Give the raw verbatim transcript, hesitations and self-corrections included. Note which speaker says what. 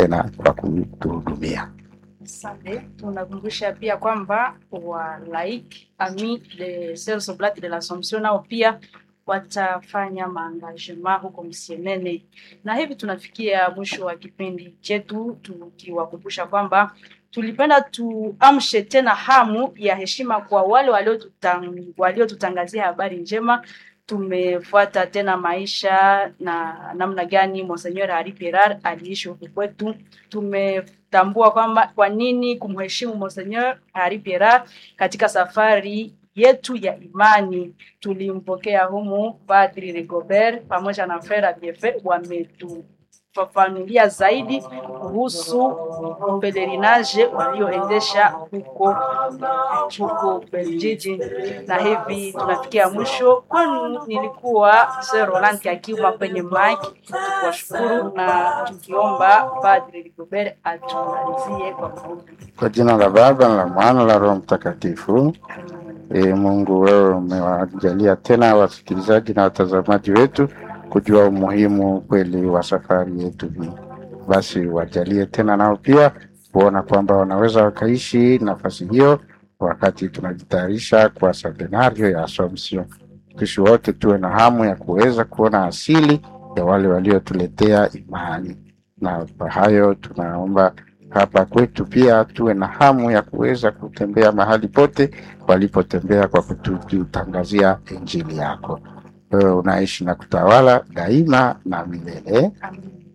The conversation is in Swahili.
Speaker 1: tena kwa kutuhudumia.
Speaker 2: Asante. Tunakumbusha pia kwamba wa laik ami de Sœurs Oblates de l'Assomption nao pia watafanya maangagement huko Msienene. Na hivi tunafikia mwisho wa kipindi chetu, tukiwakumbusha kwamba tulipenda tuamshe tena hamu ya heshima kwa wale waliotutangazia habari njema. Tumefuata tena maisha na namna gani Monseigneur Henri Pirard aliishi huku kwetu. Tumetambua kwamba kwa nini kumheshimu Monseigneur Henri Pirard katika safari yetu ya imani. Tulimpokea humu Padri Rigobert pamoja na Frère Bienfait, wametu fafanulia zaidi kuhusu pelerinage walioendesha huko huko Beljiji. Na hivi tunafikia mwisho. Kwani nilikuwa Sir Roland Kakiuma kwenye mic. Tuwashukuru na tukiomba Padri Rigobert atumalizie kwa maombi.
Speaker 1: Kwa jina la Baba na la Mwana na la Roho Mtakatifu. E, Mungu wewe umewajalia tena wasikilizaji na watazamaji wetu kujua umuhimu kweli wa safari yetu hii. Basi wajalie tena nao pia kuona kwamba wanaweza wakaishi nafasi hiyo wakati tunajitayarisha kwa seminario ya Assumption. Sisi wote tuwe na hamu ya kuweza kuona asili ya wale waliotuletea imani. Na kwa hayo tunaomba hapa kwetu pia tuwe na hamu ya kuweza kutembea mahali pote walipotembea kwa kututangazia injili yako. Wewe unaishi na kutawala daima na milele.
Speaker 2: Amen.